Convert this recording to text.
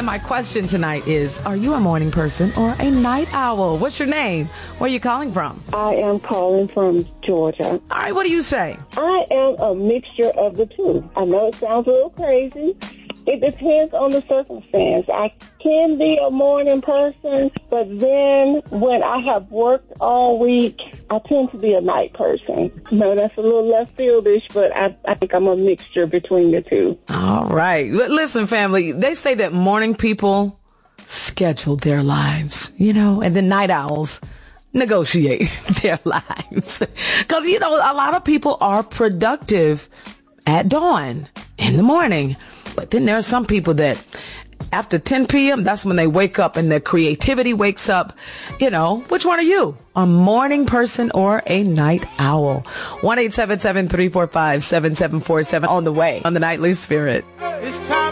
And my question tonight is, are you a morning person or a night owl? What's your name? Where are you calling from? I am calling from Georgia. All right, what do you say? I am a mixture of the two. I know it sounds a little crazy. It depends on the circumstance. I can be a morning person, but then when I have worked all week, I tend to be a night person. No, that's a little left fieldish, but I think I'm a mixture between the two. All right. Listen, family, they say that morning people schedule their lives, and then night owls negotiate their lives. Because, a lot of people are productive at dawn in the morning. But then there are some people that after 10 p.m., that's when they wake up and their creativity wakes up. Which one are you? A morning person or a night owl? 1-877-345-7747 on the way on the Nightly Spirit. It's time.